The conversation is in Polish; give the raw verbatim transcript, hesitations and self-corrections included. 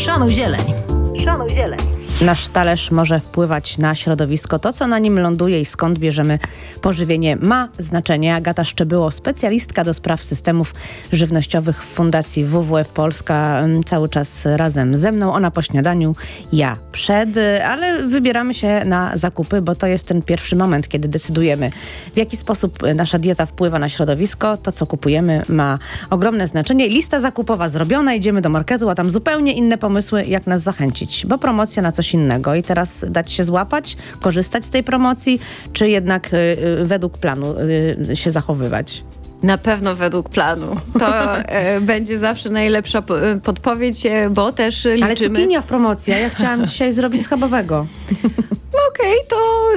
Szanuj zieleń. Szanuj zieleń. Nasz talerz może wpływać na środowisko. To, co na nim ląduje i skąd bierzemy pożywienie, ma znaczenie. Agata Szczebyło, specjalistka do spraw systemów żywnościowych w Fundacji W W F Polska, cały czas razem ze mną. Ona po śniadaniu, ja przed, ale wybieramy się na zakupy, bo to jest ten pierwszy moment, kiedy decydujemy, w jaki sposób nasza dieta wpływa na środowisko. To, co kupujemy, ma ogromne znaczenie. Lista zakupowa zrobiona, idziemy do marketu, a tam zupełnie inne pomysły, jak nas zachęcić, bo promocja na coś innego i teraz dać się złapać, korzystać z tej promocji, czy jednak y, y, według planu y, się zachowywać? Na pewno według planu. To e, będzie zawsze najlepsza po, podpowiedź, e, bo też liczymy... Ale cukinia w promocji, a ja chciałam dzisiaj zrobić schabowego. Okej, okay, to